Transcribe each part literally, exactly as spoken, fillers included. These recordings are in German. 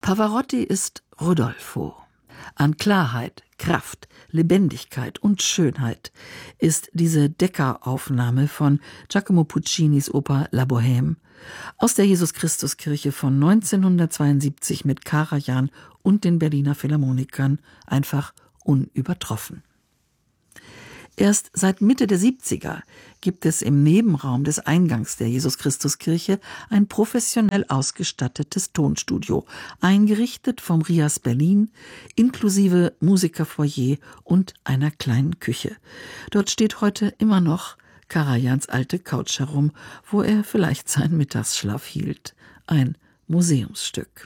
Pavarotti ist Rodolfo. An Klarheit, Kraft, Lebendigkeit und Schönheit ist diese Deckeraufnahme von Giacomo Puccinis Oper La Bohème aus der Jesus-Christus-Kirche von neunzehnhundertzweiundsiebzig mit Karajan und den Berliner Philharmonikern einfach unübertroffen. Erst seit Mitte der siebziger gibt es im Nebenraum des Eingangs der Jesus-Christus-Kirche ein professionell ausgestattetes Tonstudio, eingerichtet vom R I A S Berlin, inklusive Musikerfoyer und einer kleinen Küche. Dort steht heute immer noch Karajans alte Couch herum, wo er vielleicht seinen Mittagsschlaf hielt. Ein Museumsstück.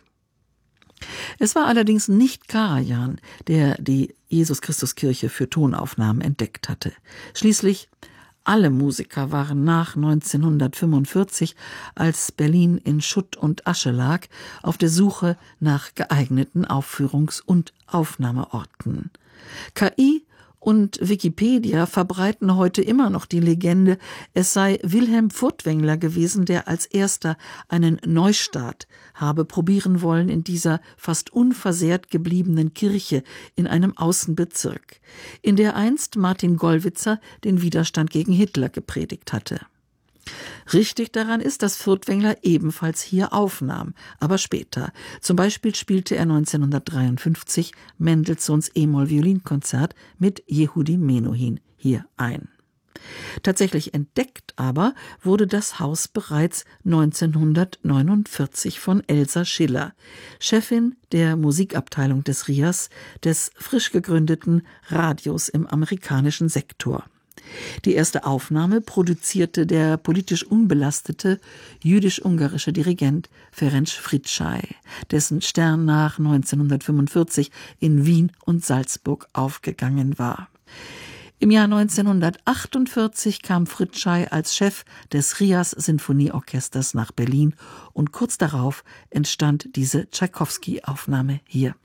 Es war allerdings nicht Karajan, der die Jesus-Christus-Kirche für Tonaufnahmen entdeckt hatte. Schließlich alle Musiker waren nach neunzehnhundertfünfundvierzig, als Berlin in Schutt und Asche lag, auf der Suche nach geeigneten Aufführungs- und Aufnahmeorten. K I und Wikipedia verbreiten heute immer noch die Legende, es sei Wilhelm Furtwängler gewesen, der als erster einen Neustart habe probieren wollen in dieser fast unversehrt gebliebenen Kirche in einem Außenbezirk, in der einst Martin Gollwitzer den Widerstand gegen Hitler gepredigt hatte. Richtig daran ist, dass Furtwängler ebenfalls hier aufnahm, aber später. Zum Beispiel spielte er neunzehnhundertdreiundfünfzig Mendelssohns E-Moll-Violinkonzert mit Yehudi Menuhin hier ein. Tatsächlich entdeckt aber wurde das Haus bereits neunzehnhundertneunundvierzig von Elsa Schiller, Chefin der Musikabteilung des R I A S, des frisch gegründeten Radios im amerikanischen Sektor. Die erste Aufnahme produzierte der politisch unbelastete jüdisch-ungarische Dirigent Ferenc Fricsay, dessen Stern nach neunzehnhundertfünfundvierzig in Wien und Salzburg aufgegangen war. Im Jahr neunzehnhundertachtundvierzig kam Fricsay als Chef des R I A S Sinfonieorchesters nach Berlin und kurz darauf entstand diese Tschaikowski-Aufnahme hier.